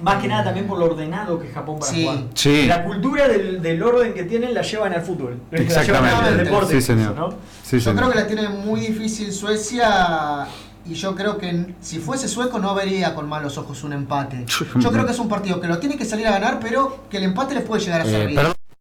Más que nada también por lo ordenado que es Japón para jugar. Sí. La cultura del orden que tienen la llevan al fútbol. Exactamente. La llevan al deporte. Sí, señor. ¿No? Sí, yo creo que la tiene muy difícil Suecia. Y yo creo que si fuese sueco no vería con malos ojos un empate. Yo creo que es un partido que lo tiene que salir a ganar, pero que el empate les puede llegar a servir.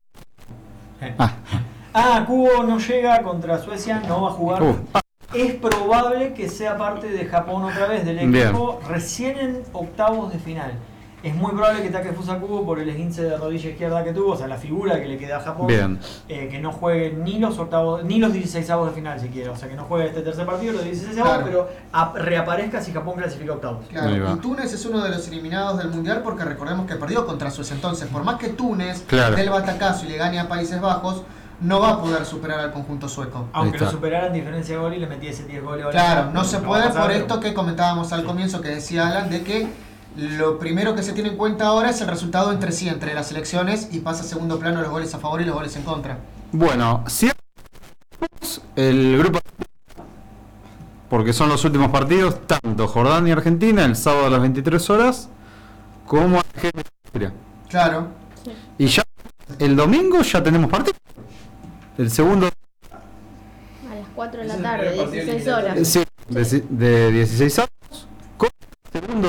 Kubo no llega contra Suecia, no va a jugar. Es probable que sea parte de Japón otra vez, del equipo recién en octavos de final. Es muy probable que Takefusa Kubo, por el esguince de rodilla izquierda que tuvo, o sea, la figura que le queda a Japón, que no juegue ni los octavos, ni los 16avos de final siquiera. O sea, que no juegue este tercer partido, los 16avos, pero reaparezca si Japón clasifica octavos. Claro, y Túnez es uno de los eliminados del Mundial porque recordemos que perdió contra Suecia. Entonces, por más que Túnez dé el batacazo y le gane a Países Bajos, no va a poder superar al conjunto sueco. Aunque lo superara en diferencia de gol y le metiese 10 goles. Claro, no se puede por esto que comentábamos al comienzo, que decía Alan, de que lo primero que se tiene en cuenta ahora es el resultado entre las elecciones y pasa a segundo plano los goles a favor y los goles en contra. Bueno, si el grupo, porque son los últimos partidos, tanto Jordania y Argentina, el sábado a las 23 horas, como Argentina y Austria. Claro. Y ya el domingo ya tenemos partido. El segundo. A las 4 de la tarde, 16 horas. Sí, de 16 horas. Con el segundo.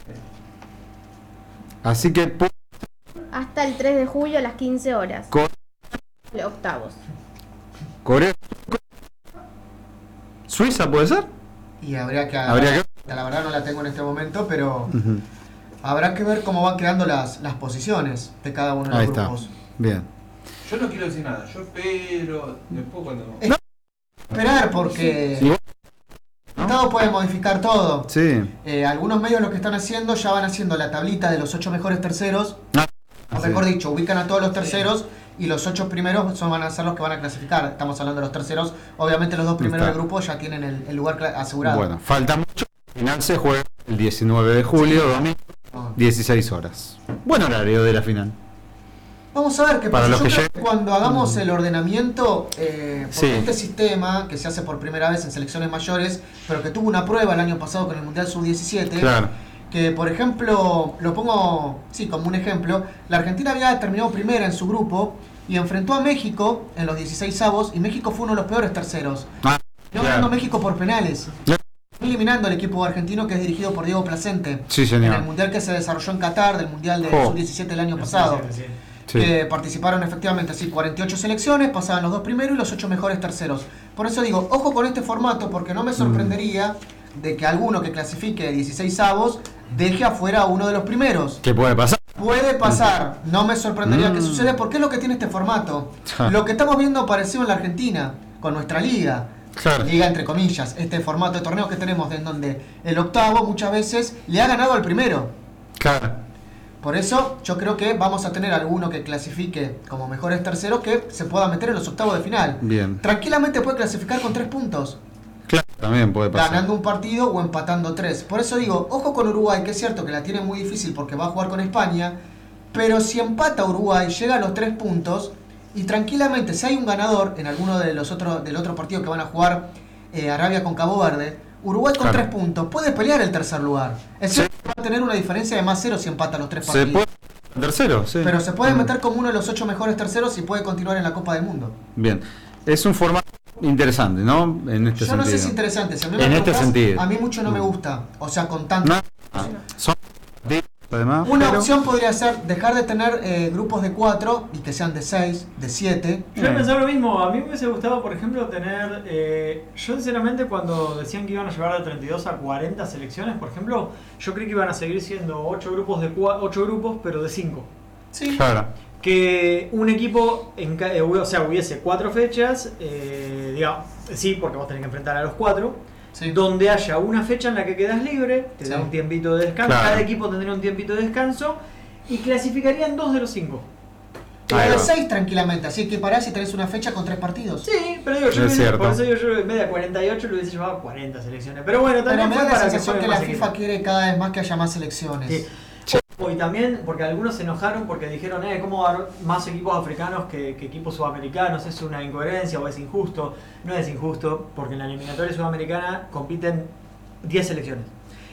Así que hasta el 3 de julio a las 15 horas. Octavos. Corea. ¿Suiza puede ser? Y habría que la verdad no la tengo en este momento, pero habrá que ver cómo van quedando las posiciones de cada uno de los grupos. Bien. Yo no quiero decir nada, yo espero después cuando... Esperar porque... El Estado puede modificar todo. Sí. Algunos medios lo que están haciendo ya van haciendo la tablita de los 8 mejores terceros. O mejor dicho, ubican a todos los terceros y los 8 primeros van a ser los que van a clasificar. Estamos hablando de los terceros. Obviamente los 2 primeros del grupo ya tienen el lugar asegurado. Bueno, falta mucho. Al final se juega el 19 de julio, domingo, 16 horas. Buen horario de la final. Vamos a ver qué pasa. Yo creo que cuando hagamos el ordenamiento, porque este sistema que se hace por primera vez en selecciones mayores, pero que tuvo una prueba el año pasado con el Mundial Sub-17, que por ejemplo, lo pongo como un ejemplo, la Argentina había terminado primera en su grupo y enfrentó a México en los 16avos y México fue uno de los peores terceros. No ganando México por penales. Eliminando al equipo argentino que es dirigido por Diego Placente en el Mundial que se desarrolló en Qatar, del Mundial de Sub-17 el año pasado. Que participaron efectivamente 48 selecciones, pasaban los 2 primeros y los 8 mejores terceros. Por eso digo, ojo con este formato, porque no me sorprendería de que alguno que clasifique 16avos deje afuera a uno de los primeros. ¿Qué puede pasar? Puede pasar, no me sorprendería que suceda, porque es lo que tiene este formato. Lo que estamos viendo parecido en la Argentina, con nuestra liga. Liga entre comillas, este formato de torneo que tenemos, en donde el octavo muchas veces le ha ganado al primero. Por eso yo creo que vamos a tener alguno que clasifique como mejores terceros que se pueda meter en los octavos de final. Tranquilamente puede clasificar con 3 puntos. También puede pasar. Ganando un partido o empatando 3. Por eso digo, ojo con Uruguay, que es cierto que la tiene muy difícil porque va a jugar con España, pero si empata Uruguay, llega a los 3 puntos y tranquilamente, si hay un ganador en alguno de los del otro partido que van a jugar Arabia con Cabo Verde, Uruguay con 3 puntos puede pelear el tercer lugar. Es cierto que va a tener una diferencia de más 0 si empata los 3 partidos. Se puede tercero, pero se puede meter como uno de los 8 mejores terceros y puede continuar en la Copa del Mundo. Bien. Es un formato interesante, ¿no? En este sentido. Yo no sé si interesante. Si a mí en este sentido. A mí mucho no me gusta. O sea, con tanto. Son además, una opción podría ser dejar de tener grupos de 4 y que sean de 6, de 7. Yo he pensado lo mismo. A mí me hubiese gustado, por ejemplo, tener... yo sinceramente cuando decían que iban a llevar de 32 a 40 selecciones, por ejemplo, yo creí que iban a seguir siendo 8 grupos, 8 grupos pero de 5. Sí. Que un equipo, hubiese 4 fechas, digamos, porque vos tenés que enfrentar a los 4. Donde haya una fecha en la que quedas libre, te da un tiempito de descanso, cada equipo tendría un tiempito de descanso y clasificarían 2 de los 5. De 6 tranquilamente, así que parás y tenés una fecha con 3 partidos. Sí, pero digo, por eso yo en vez de 48 lo hubiese llevado a 40 selecciones. Pero bueno, también me da la sensación que la FIFA equipo quiere cada vez más que haya más selecciones. Y también porque algunos se enojaron porque dijeron, ¿cómo dar más equipos africanos que equipos sudamericanos? ¿Es una incoherencia o es injusto? No es injusto, porque en la eliminatoria sudamericana compiten 10 selecciones.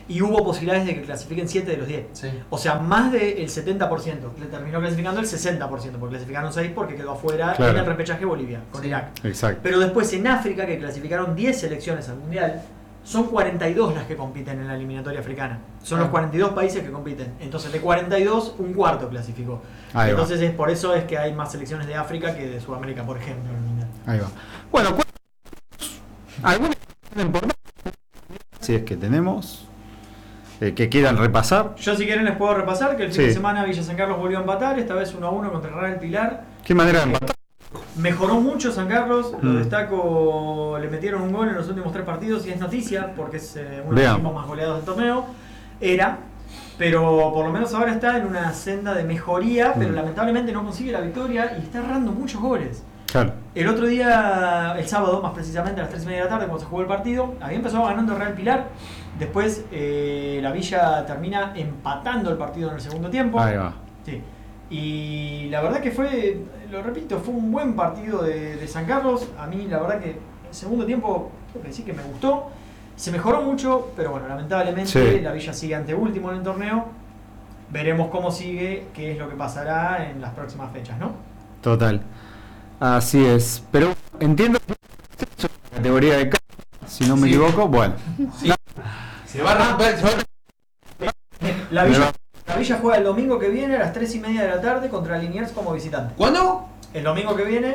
y hubo posibilidades de que clasifiquen 7 de los 10. Sí. O sea, más del 70%. Le terminó clasificando el 60%, porque clasificaron 6 porque quedó afuera en el repechaje Bolivia, con Irak. Exacto. Pero después en África, que clasificaron 10 selecciones al Mundial, son 42 las que compiten en la eliminatoria africana. Son los 42 países que compiten. Entonces, de 42, un cuarto clasificó. Entonces, es por eso es que hay más selecciones de África que de Sudamérica, por ejemplo, en el Mundial. Ahí va. Bueno, ¿alguna importante? Si es que tenemos, que quieran repasar. Yo, si quieren, les puedo repasar que el fin de semana Villa San Carlos volvió a empatar, esta vez 1-1 contra el Real Pilar. ¿Qué manera de empatar? Mejoró mucho San Carlos, lo destaco, le metieron un gol en los últimos 3 partidos y es noticia porque es uno de los equipos más goleados del torneo. Pero por lo menos ahora está en una senda de mejoría, pero lamentablemente no consigue la victoria y está errando muchos goles. Claro. El otro día, el sábado más precisamente a las 3:30 de la tarde, cuando se jugó el partido, había empezado ganando el Real Pilar. Después la Villa termina empatando el partido en el segundo tiempo. Ahí va. Sí. Y la verdad que fue, lo repito, fue un buen partido de San Carlos. A mí la verdad que el segundo tiempo, tengo que decir que me gustó. Se mejoró mucho, pero bueno, lamentablemente la Villa sigue anteúltimo en el torneo. Veremos cómo sigue, qué es lo que pasará en las próximas fechas, ¿no? Total. Así es. Pero entiendo que es una categoría de casa, si no me equivoco. Bueno. Sí. Se va a romper. La Villa juega el domingo que viene a las 3:30 de la tarde contra Liniers como visitante. ¿Cuándo? El domingo que viene.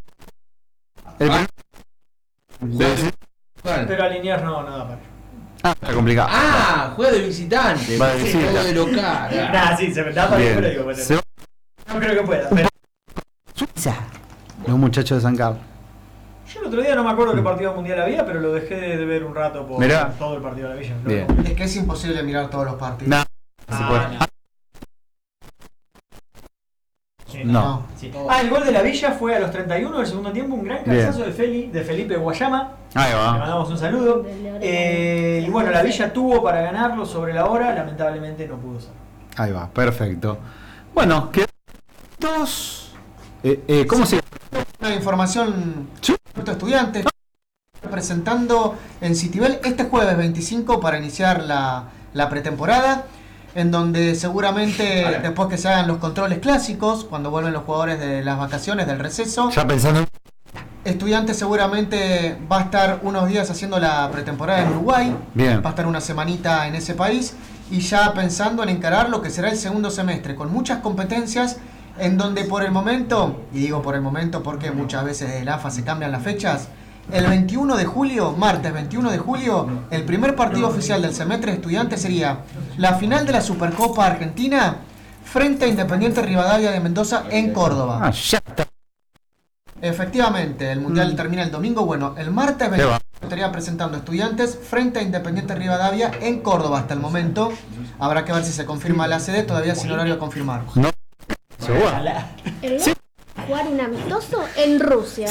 Pero a Liniers no da para. Está complicado. Juega de visitante. Va de visita. Juega de local. Nah, sí, se me da para ir, pero digo, no creo que pueda. Pero Suiza. Los muchachos de San Carlos. yo el otro día no me acuerdo qué partido mundial había, pero lo dejé de ver un rato por todo el partido de la Villa. Bien. Es que es imposible mirar todos los partidos. No, se puede. No. Sí. El gol de la Villa fue a los 31 del segundo tiempo, un gran cabezazo de Felipe Guayama. Ahí va. Le mandamos un saludo. Y bueno, la Villa tuvo para ganarlo sobre la hora, lamentablemente no pudo ser. Ahí va, perfecto. Bueno, quedan dos. ¿Cómo se llama? Una información de estudiantes presentando en Citibel este jueves 25 para iniciar la pretemporada, en donde seguramente después que se hagan los controles clásicos, cuando vuelven los jugadores de las vacaciones, del receso, Ya pensando. Estudiantes seguramente va a estar unos días haciendo la pretemporada en Uruguay. Bien. Va a estar una semanita en ese país y ya pensando en encarar lo que será el segundo semestre, con muchas competencias en donde por el momento, y digo por el momento porque muchas veces de la AFA se cambian las fechas, el 21 de julio, martes 21 de julio, el primer partido oficial del semestre de Estudiantes sería la final de la Supercopa Argentina frente a Independiente Rivadavia de Mendoza en Córdoba. Ya está. Efectivamente, el Mundial termina el domingo. Bueno, el martes 21 estaría presentando Estudiantes frente a Independiente Rivadavia en Córdoba hasta el momento. Habrá que ver si se confirma la sede, todavía sin horario a confirmar. No. ¿Seguro? Jugar un amistoso en Rusia.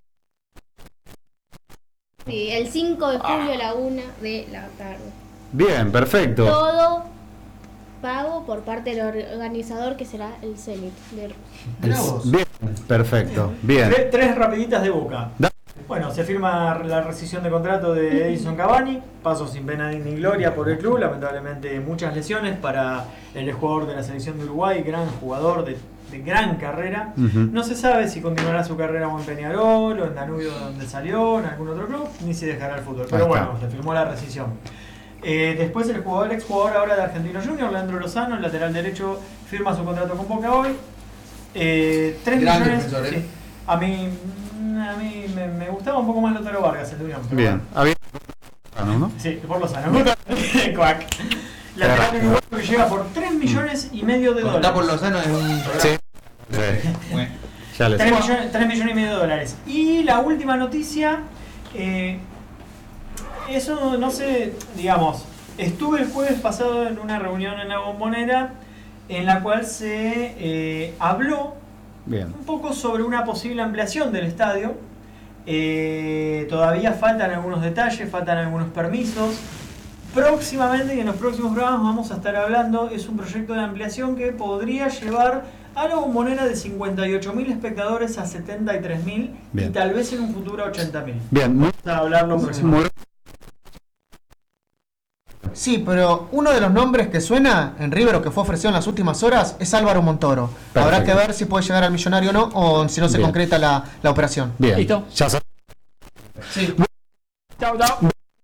Sí, el 5 de julio a la 1 de la tarde. Bien, perfecto. Todo pago por parte del organizador, que será el Zenit de Rusia. Bien, perfecto. Bien. Tres rapiditas de Boca. Bueno, se firma la rescisión de contrato de Edison Cavani, paso sin pena ni gloria por el club, lamentablemente muchas lesiones para el jugador de la selección de Uruguay, gran jugador de gran carrera. No se sabe si continuará su carrera o en Peñarol o en Danubio, donde salió, en algún otro club, ni si dejará el fútbol. Pero bueno, se firmó la rescisión. Después el exjugador ahora de Argentinos Juniors, Leandro Lozano, el lateral derecho, firma su contrato con Boca hoy. 3 millones. Sí, a mí me gustaba un poco más Lautaro Vargas, el de Unión. Bien. Bueno. ¿no? Sí, por Lozano. Cuac. Lateral uruguayo que llega por 3 millones y medio de dólares. Está por Lozano es un... Sí. Bueno. Ya les 3 millones y medio de dólares. Y la última noticia, eso no sé, digamos, estuve el jueves pasado en una reunión en la Bombonera en la cual se habló un poco sobre una posible ampliación del estadio. Todavía faltan algunos detalles, faltan algunos permisos. Próximamente y en los próximos programas vamos a estar hablando, es un proyecto de ampliación que podría llevar a la Bombonera de 58.000 espectadores a 73.000 y tal vez en un futuro a 80.000. Bien, vamos a hablarlo próximamente. Sí, pero uno de los nombres que suena en River o que fue ofrecido en las últimas horas es Álvaro Montoro. Perfecto. Habrá que ver si puede llegar al Millonario o no, o si no se concreta la operación. Bien. ¿Listo? Ya sabes. Sí. Chao, chao.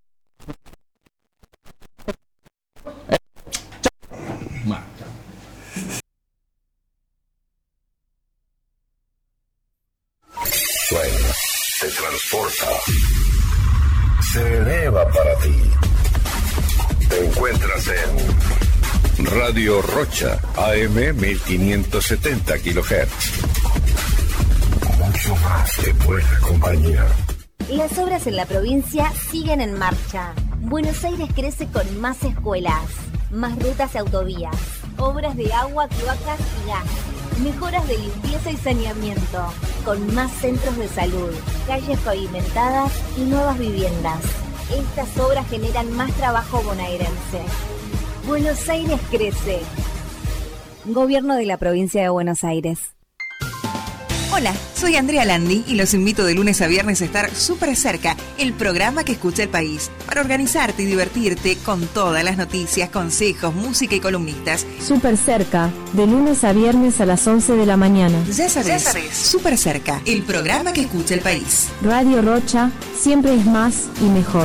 Sueña, te transporta, se eleva para ti. Te encuentras en Radio Rocha, AM 1570 kHz. Mucho más que buena compañía. Las obras en la provincia siguen en marcha. Buenos Aires crece con más escuelas, más rutas y autovías, obras de agua, cloacas y gas, mejoras de limpieza y saneamiento, con más centros de salud, calles pavimentadas y nuevas viviendas. Estas obras generan más trabajo bonaerense. Buenos Aires crece. Gobierno de la provincia de Buenos Aires. Hola, soy Andrea Landi y los invito de lunes a viernes a estar súper cerca, el programa que escucha el país, para organizarte y divertirte con todas las noticias, consejos, música y columnistas. Súper cerca, de lunes a viernes a las 11 de la mañana. Ya sabes, súper cerca, el programa que escucha el país. Radio Rocha, siempre es más y mejor.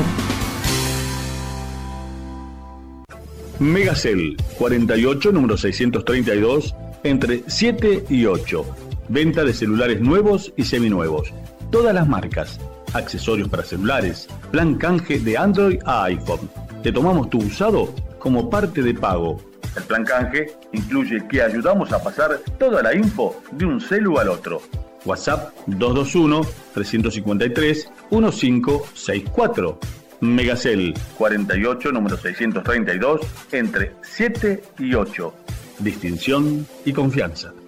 Megacel, 48, número 632, entre 7 y 8. Venta de celulares nuevos y seminuevos. Todas las marcas. Accesorios para celulares. Plan canje de Android a iPhone. Te tomamos tu usado como parte de pago. El plan canje incluye que ayudamos a pasar toda la info de un celu al otro. WhatsApp 221-353-1564. Megacel, 48, número 632, entre 7 y 8. Distinción y confianza.